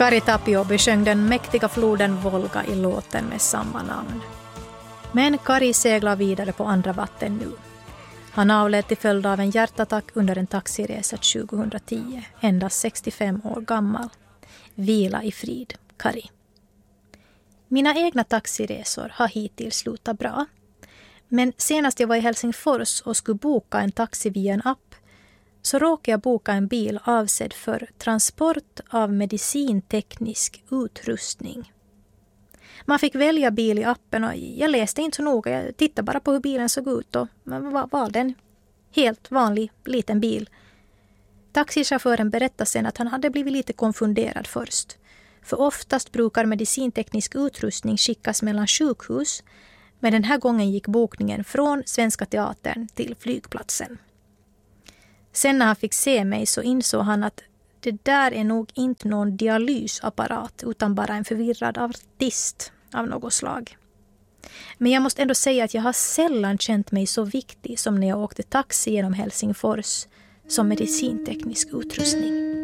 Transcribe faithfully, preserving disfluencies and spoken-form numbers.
Kari Tapio besjöng den mäktiga floden Volga i låten med samma namn. Men Kari seglar vidare på andra vatten nu. Han avled till följd av en hjärtattack under en taxiresa tjugohundratio, endast sextiofem år gammal. Vila i frid, Kari. Mina egna taxiresor har hittills slutat bra. Men senast jag var i Helsingfors och skulle boka en taxi via en app så råkade jag boka en bil avsedd för transport av medicinteknisk utrustning. Man fick välja bil i appen och jag läste inte så noga. Jag tittade bara på hur bilen såg ut och valde en helt vanlig liten bil. Taxichauffören berättade sen att han hade blivit lite konfunderad först. För oftast brukar medicinteknisk utrustning skickas mellan sjukhus, men den här gången gick bokningen från Svenska Teatern till flygplatsen. Sen när han fick se mig så insåg han att det där är nog inte någon dialysapparat utan bara en förvirrad artist av något slag. Men jag måste ändå säga att jag har sällan känt mig så viktig som när jag åkte taxi genom Helsingfors som medicinteknisk utrustning.